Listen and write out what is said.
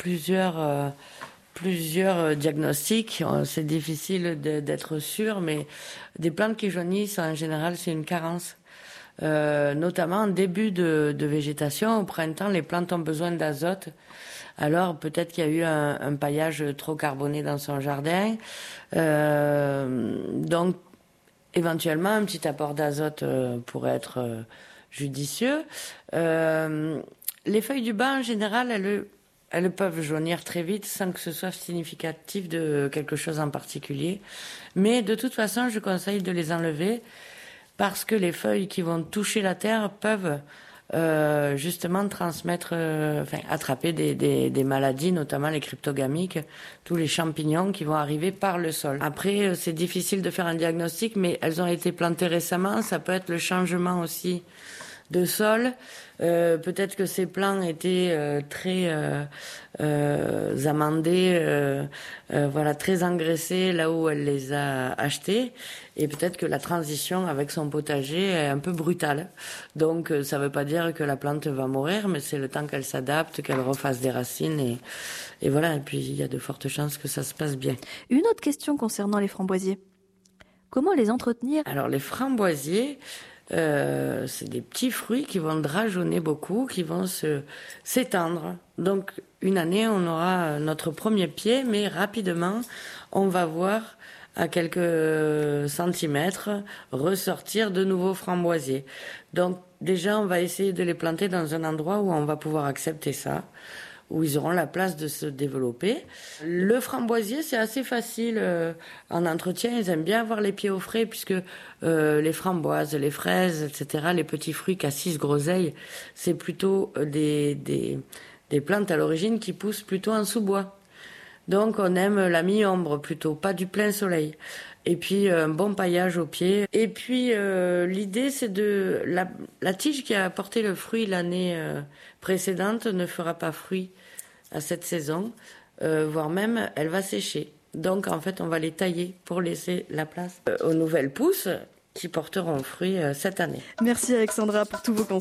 plusieurs diagnostics. C'est difficile d'être sûr, mais des plantes qui jaunissent, en général, c'est une carence. Notamment en début de végétation, au printemps, les plantes ont besoin d'azote. Alors peut-être qu'il y a eu un paillage trop carboné dans son jardin. Donc éventuellement, un petit apport d'azote pourrait être judicieux. Les feuilles du bas, en général, elles peuvent jaunir très vite sans que ce soit significatif de quelque chose en particulier. Mais de toute façon, je conseille de les enlever parce que les feuilles qui vont toucher la terre peuvent justement transmettre, attraper des maladies, notamment les cryptogamiques, tous les champignons qui vont arriver par le sol. Après, c'est difficile de faire un diagnostic, mais elles ont été plantées récemment. Ça peut être le changement aussi de sol. Peut-être que ces plants étaient très amendés, très engraissés là où elle les a achetés. Et peut-être que la transition avec son potager est un peu brutale. Donc ça ne veut pas dire que la plante va mourir, mais c'est le temps qu'elle s'adapte, qu'elle refasse des racines. Et voilà, et puis il y a de fortes chances que ça se passe bien. Une autre question concernant les framboisiers. Comment les entretenir ? Alors les framboisiers, c'est des petits fruits qui vont drageonner beaucoup, qui vont s'étendre. Donc une année, on aura notre premier pied, mais rapidement, on va voir à quelques centimètres ressortir de nouveaux framboisiers. Donc déjà, on va essayer de les planter dans un endroit où on va pouvoir accepter ça, où ils auront la place de se développer. Le framboisier, c'est assez facile en entretien. Ils aiment bien avoir les pieds au frais puisque les framboises, les fraises, etc., les petits fruits cassis, groseilles, c'est plutôt des plantes à l'origine qui poussent plutôt en sous-bois. Donc on aime la mi-ombre plutôt, pas du plein soleil. Et puis un bon paillage au pied. Et puis l'idée, c'est de la tige qui a apporté le fruit l'année précédente ne fera pas fruit à cette saison, voire même elle va sécher. Donc en fait on va les tailler pour laisser la place aux nouvelles pousses qui porteront fruit cette année. Merci Alexandra pour tous vos conseils.